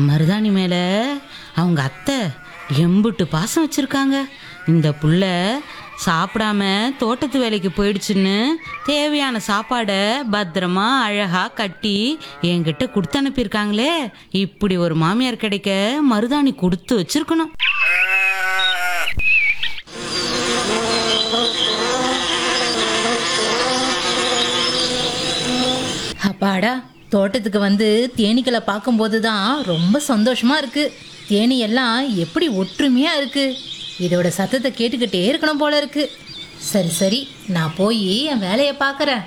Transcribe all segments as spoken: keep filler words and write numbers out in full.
மருதாணி மேல அவங்க அத்தை எம்புட்டு பாசம் வச்சிருக்காங்க. இந்த புள்ள சாப்பிடாம தோட்டத்து வேலைக்கு போயிடுச்சுன்னு தேவையான சாப்பாடை பத்திரமா அழகா கட்டி என்கிட்ட கொடுத்து அனுப்பியிருக்காங்களே. இப்படி ஒரு மாமியார் கிடைக்க மருதாணி கொடுத்து வச்சிருக்கணும். அப்பாடா, தோட்டத்துக்கு வந்து தேனீக்களை பார்க்கும்போது தான் ரொம்ப சந்தோஷமா இருக்கு. தேனி எல்லாம் எப்படி ஒற்றுமையா இருக்கு. இதோட சத்தத்தை கேட்டுக்கிட்டே இருக்கணும் போல இருக்கு. சரி சரி, நான் போய் என் வேலையை பார்க்கறேன்.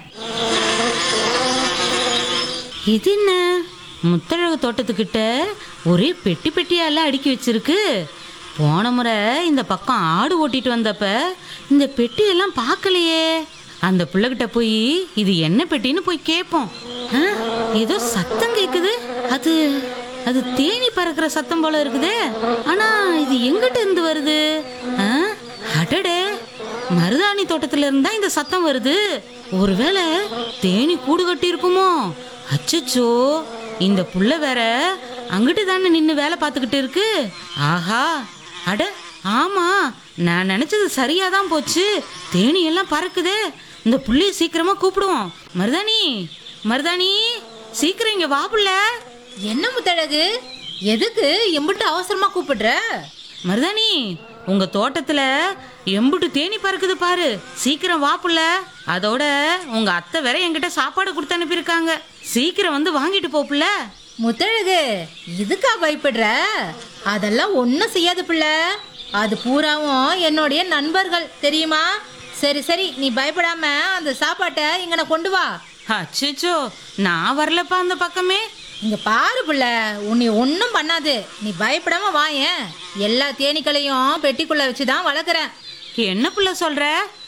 இது என்ன, முத்தழகு தோட்டத்துக்கிட்ட ஒரே பெட்டி பெட்டியெல்லாம் அடுக்கி வச்சிருக்கு. போன முறை இந்த பக்கம் ஆடு ஓட்டிட்டு வந்தப்ப இந்த பெட்டியெல்லாம் பார்க்கலையே. அந்த பிள்ளைகிட்ட போய் இது என்ன பெட்டின்னு போய் கேட்போம். ஆ, ஏதோ சத்தம் கேக்குது. அது அது தேனி பறக்கிற சத்தம் போல இருக்குதே. ஆனா இது எங்கிட்ட இருந்து வருது? ஆ, அடடே, மருதாணி தோட்டத்துல இருந்தா இந்த சத்தம் வருது. ஒருவேளை தேனி கூடு கட்டி இருக்குமோ? அச்சச்சோ, இந்த புள்ள வேற அங்கிட்டு தானே நின்று வேலை பார்த்துக்கிட்டு இருக்கு. ஆஹா, அட ஆமா, நான் நினைச்சது சரியா தான் போச்சு. தேனி எல்லாம் பறக்குதே. இந்த புள்ளைய சீக்கிரமா கூப்பிடுவோம். மருதாணி, மருதாணி, சீக்கிரம் இங்க வா புள்ள. என்ன முத்தழகு, எதுக்கு எம்பிட்டு அவசரமா கூப்பிடுற? மருதாணி, உங்க தோட்டத்துல எம்புட்டு தேனி பறக்குது பாரு. சீக்கிரம் வா புள்ள. அதோட உங்க அத்தை வேற என்கிட்ட சாப்பாடு கொடுத்து அனுப்பியிருக்காங்க. சீக்கிரம் வந்து வாங்கிட்டு போ புள்ள. முத்தழகு, இதுக்கா பயப்படுற? அதெல்லாம் ஒன்றும் செய்யாது பிள்ளை. அது பூராவும் என்னுடைய நண்பர்கள் தெரியுமா? சரி சரி, நீ பயப்படாம அந்த சாப்பாட்டை இங்கன கொண்டு வா. அச்சச்சோ, நான் வரலப்பா அந்த பக்கமே. இங்க பாரு பிள்ளை, உன்னை ஒன்றும் பண்ணாது. நீ பயப்படாம வாயேன். எல்லா தேனீக்களையும் பெட்டிக்குள்ள வச்சு தான் வளர்க்குறேன். என்ன புள்ள சொல்ற?